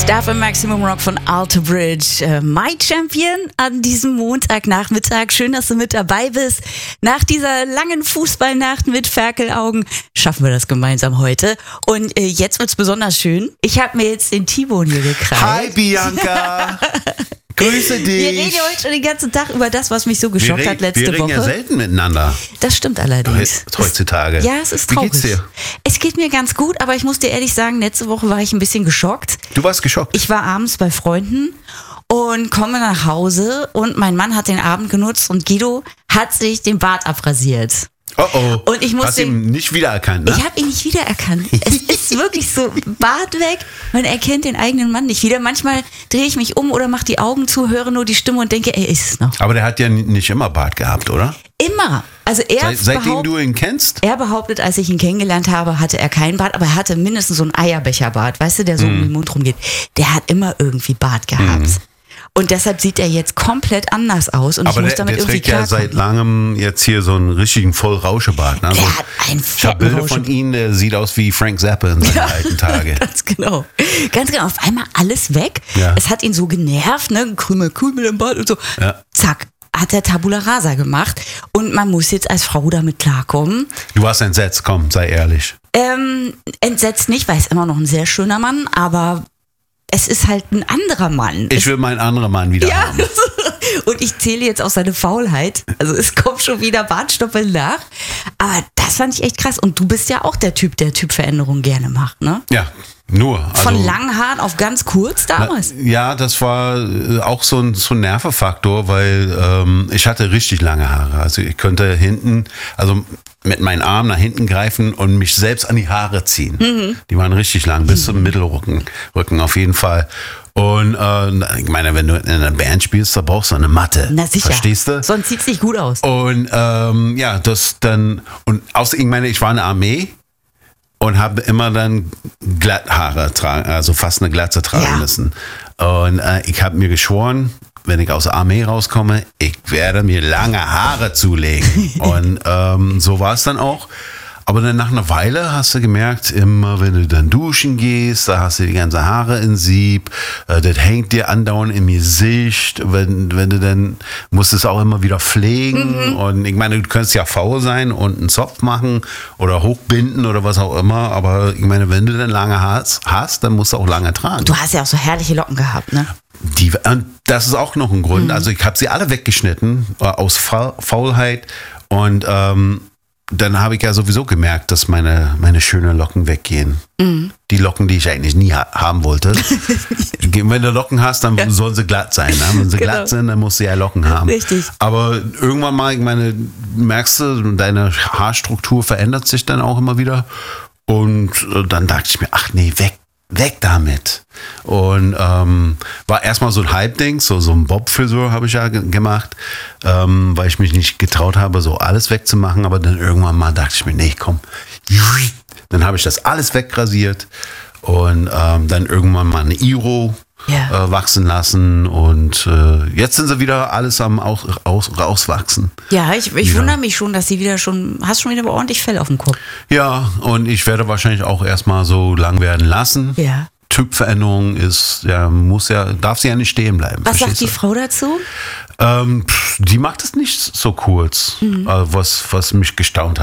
Stuff im Maximum Rock von Alter Bridge. My Champion an diesem Montagnachmittag. Schön, dass du mit dabei bist. Nach dieser langen Fußballnacht mit Ferkelaugen schaffen wir das gemeinsam heute. Und jetzt wird's besonders schön. Ich habe mir jetzt den T-Bone hier gekriegt. Hi Bianca! Grüße dich! Wir reden ja heute schon den ganzen Tag über das, was mich so geschockt hat letzte Woche. Wir reden ja selten miteinander. Das stimmt allerdings. Heutzutage. Ja, es ist traurig. Wie geht's dir? Es geht mir ganz gut, aber ich muss dir ehrlich sagen, letzte Woche war ich ein bisschen geschockt. Du warst geschockt? Ich war abends bei Freunden und komme nach Hause und mein Mann hat den Abend genutzt und Guido hat sich den Bart abrasiert. Oh oh. Und ich hast ihn nicht wiedererkannt, ne? Ich habe ihn nicht wiedererkannt. Es ist wirklich so, Bart weg, man erkennt den eigenen Mann nicht wieder. Manchmal drehe ich mich um oder mache die Augen zu, höre nur die Stimme und denke, ey, ist es noch. Aber der hat ja nicht immer Bart gehabt, oder? Immer. Also seitdem du ihn kennst? Er behauptet, als ich ihn kennengelernt habe, hatte er keinen Bart, aber er hatte mindestens so einen Eierbecherbart, weißt du, der so um den Mund rumgeht. Der hat immer irgendwie Bart gehabt. Und deshalb sieht er jetzt komplett anders aus. Und aber ich muss damit der irgendwie trägt ja seit langem jetzt hier so einen richtigen Vollrauschebart. Ne? Der hat einen fetten Ich habe Bilder von ihm, der sieht aus wie Frank Zappa in seinen alten Tage. Ganz genau. Ganz genau. Auf einmal alles weg. Ja. Es hat ihn so genervt, ne? Krümel mit dem Bart und so. Ja. Zack. Hat er Tabula Rasa gemacht. Und man muss jetzt als Frau damit klarkommen. Du warst entsetzt, komm, sei ehrlich. Entsetzt nicht, weil er ist immer noch ein sehr schöner Mann, aber es ist halt ein anderer Mann. Ich will meinen anderen Mann wieder haben. Und ich zähle jetzt auch seine Faulheit. Also es kommt schon wieder Bartstoppel nach. Aber das fand ich echt krass. Und du bist ja auch der Typveränderung gerne macht, ne? Ja, nur. Also, von langen Haaren auf ganz kurz damals? Ja, das war auch so ein Nervenfaktor, weil ich hatte richtig lange Haare. Also ich könnte hinten, also mit meinen Armen nach hinten greifen und mich selbst an die Haare ziehen. Die waren richtig lang, bis zum Mittelrücken auf jeden Fall. Und ich meine, wenn du in einer Band spielst, da brauchst du eine Matte. Na sicher. Verstehst du? Sonst sieht's nicht gut aus. Und ja, das dann, und außer, ich meine, ich war in der Armee und habe immer dann Glatthaare tragen, also fast eine Glatze tragen müssen. Und ich habe mir geschworen, wenn ich aus der Armee rauskomme, ich werde mir lange Haare zulegen. Und so war es dann auch. Aber dann nach einer Weile hast du gemerkt, immer wenn du dann duschen gehst, da hast du die ganze Haare in Sieb, das hängt dir andauernd im Gesicht, wenn du dann musst es auch immer wieder pflegen. Und ich meine, du könntest ja faul sein und einen Zopf machen oder hochbinden oder was auch immer, aber ich meine, wenn du dann lange hast, dann musst du auch lange tragen. Du hast ja auch so herrliche Locken gehabt, ne? Das ist auch noch ein Grund. Also ich habe sie alle weggeschnitten aus Faulheit und dann habe ich ja sowieso gemerkt, dass meine schönen Locken weggehen. Die Locken, die ich eigentlich nie haben wollte. Wenn du Locken hast, dann sollen sie glatt sein. Ne? Wenn sie glatt sind, dann musst du ja Locken haben. Richtig. Aber irgendwann mal, ich meine, merkst du, deine Haarstruktur verändert sich dann auch immer wieder. Und dann dachte ich mir, ach nee, weg damit. Und war erstmal so ein Hype-Ding, so ein Bob-Frisur habe ich ja gemacht, weil ich mich nicht getraut habe, so alles wegzumachen. Aber dann irgendwann mal dachte ich mir, nee, komm. Dann habe ich das alles wegrasiert und dann irgendwann mal eine Iro wachsen lassen. Und jetzt sind sie wieder alles am rauswachsen. Ja, ich wundere mich schon, dass sie hast schon wieder ordentlich Fell auf dem Kopf. Ja, und ich werde wahrscheinlich auch erstmal so lang werden lassen. Ja. Typveränderung darf sie ja nicht stehen bleiben. Was sagt die Frau dazu? Die macht es nicht so kurz, was mich gestaunt hat.